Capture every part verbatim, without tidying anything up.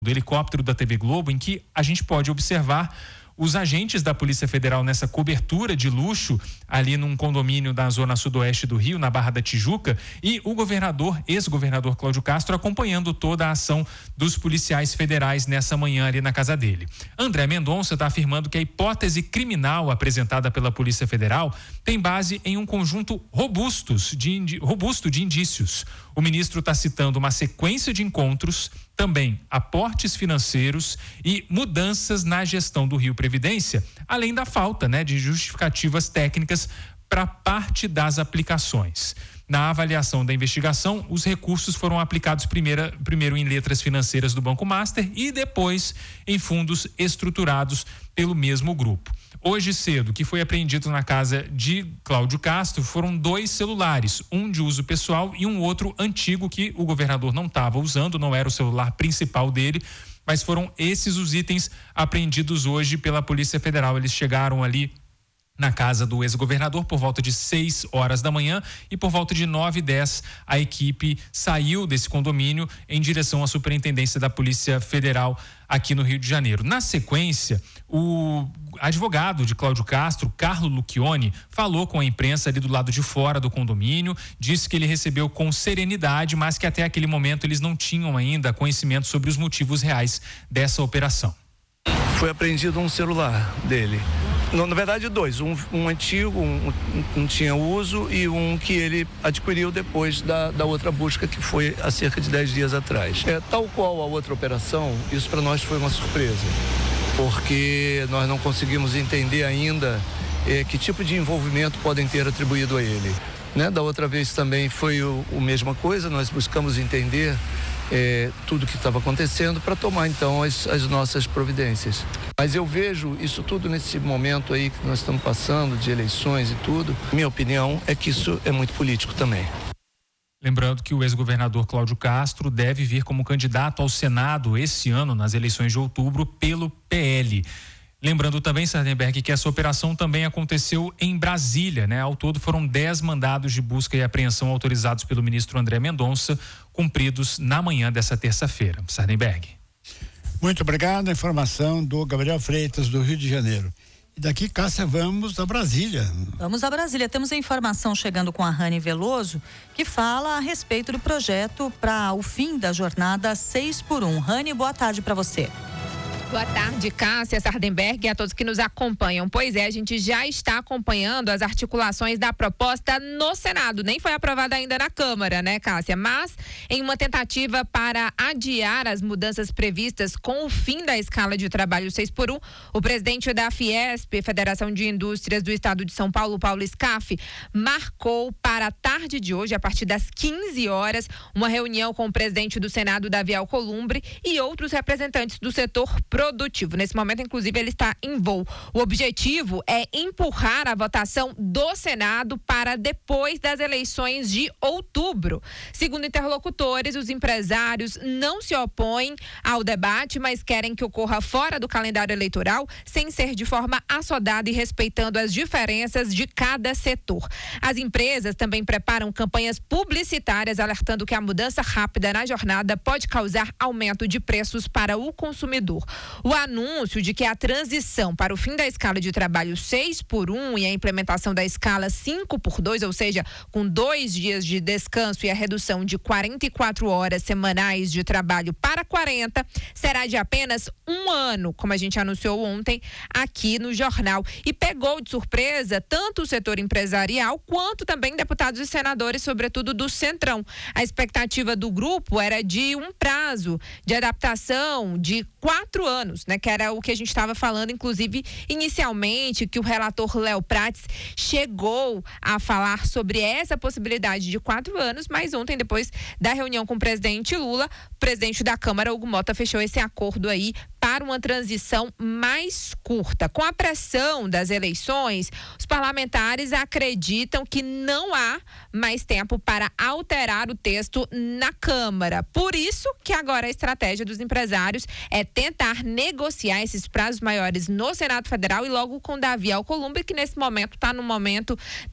do helicóptero da T V Globo, em que a gente pode observar os agentes da Polícia Federal nessa cobertura de luxo ali num condomínio da zona sudoeste do Rio, na Barra da Tijuca, e o governador, ex-governador Cláudio Castro, acompanhando toda a ação dos policiais federais nessa manhã ali na casa dele. André Mendonça está afirmando que a hipótese criminal apresentada pela Polícia Federal tem base em um conjunto robustos de, robusto de indícios. O ministro está citando uma sequência de encontros, também aportes financeiros e mudanças na gestão do Rio Previdência, além da falta, né, de justificativas técnicas para parte das aplicações. Na avaliação da investigação, os recursos foram aplicados primeiro, primeiro em letras financeiras do Banco Master e depois em fundos estruturados pelo mesmo grupo. Hoje cedo, que foi apreendido na casa de Cláudio Castro, foram dois celulares, um de uso pessoal e um outro antigo que o governador não estava usando, não era o celular principal dele, mas foram esses os itens apreendidos hoje pela Polícia Federal. Eles chegaram ali na casa do ex-governador por volta de seis horas da manhã e por volta de nove e dez a equipe saiu desse condomínio em direção à Superintendência da Polícia Federal aqui no Rio de Janeiro. Na sequência, o advogado de Cláudio Castro, Carlo Lucchioni, falou com a imprensa ali do lado de fora do condomínio, disse que ele recebeu com serenidade, mas que até aquele momento eles não tinham ainda conhecimento sobre os motivos reais dessa operação. Foi apreendido um celular dele. Não, na verdade, dois. Um, um antigo, um, um, um tinha uso e um que ele adquiriu depois da, da outra busca, que foi há cerca de dez dias atrás. É, tal qual a outra operação, isso para nós foi uma surpresa, porque nós não conseguimos entender ainda é, que tipo de envolvimento podem ter atribuído a ele. Né? Da outra vez também foi o, o mesma coisa, nós buscamos entender É, tudo que estava acontecendo para tomar então as, as nossas providências. Mas eu vejo isso tudo nesse momento aí que nós estamos passando de eleições e tudo. Minha opinião é que isso é muito político também. Lembrando que o ex-governador Cláudio Castro deve vir como candidato ao Senado esse ano nas eleições de outubro pelo P L. Lembrando também, Sardenberg, que essa operação também aconteceu em Brasília, né? Ao todo foram dez mandados de busca e apreensão autorizados pelo ministro André Mendonça, cumpridos na manhã dessa terça-feira. Sardenberg. Muito obrigado, a informação do Gabriel Freitas, do Rio de Janeiro. E daqui, Cássia, vamos a Brasília. Vamos a Brasília. Temos a informação chegando com a Rani Veloso, que fala a respeito do projeto para o fim da jornada seis por um. Rani, boa tarde para você. Boa tarde, Cássia, Sardenberg e a todos que nos acompanham. Pois é, a gente já está acompanhando as articulações da proposta no Senado. Nem foi aprovada ainda na Câmara, né, Cássia? Mas, em uma tentativa para adiar as mudanças previstas com o fim da escala de trabalho seis por um, o presidente da Fiesp, Federação de Indústrias do Estado de São Paulo, Paulo Scaff, marcou para a tarde de hoje, a partir das quinze horas, uma reunião com o presidente do Senado, Davi Alcolumbre, e outros representantes do setor produtivo. produtivo. Nesse momento, inclusive, ele está em voo. O objetivo é empurrar a votação do Senado para depois das eleições de outubro. Segundo interlocutores, os empresários não se opõem ao debate, mas querem que ocorra fora do calendário eleitoral, sem ser de forma assodada e respeitando as diferenças de cada setor. As empresas também preparam campanhas publicitárias alertando que a mudança rápida na jornada pode causar aumento de preços para o consumidor. O anúncio de que a transição para o fim da escala de trabalho seis por um e a implementação da escala cinco por dois, ou seja, com dois dias de descanso e a redução de quarenta e quatro horas semanais de trabalho para quarenta, será de apenas um ano, como a gente anunciou ontem aqui no jornal. E pegou de surpresa tanto o setor empresarial quanto também deputados e senadores, sobretudo do Centrão. A expectativa do grupo era de um prazo de adaptação de quatro anos, né? Que era o que a gente estava falando, inclusive, inicialmente, que o relator Léo Prates chegou a falar sobre essa possibilidade de quatro anos, mas ontem, depois da reunião com o presidente Lula, o presidente da Câmara, Hugo Mota, fechou esse acordo aí para uma transição mais curta. Com a pressão das eleições, os parlamentares acreditam que não há mais tempo para alterar o texto na Câmara. Por isso que agora a estratégia dos empresários é tentar negociar esses prazos maiores no Senado Federal e logo com Davi Alcolumbre, que nesse momento está no momento, né,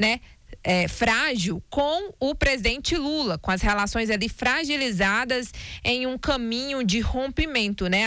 É, frágil com o presidente Lula, com as relações ali fragilizadas em um caminho de rompimento, né?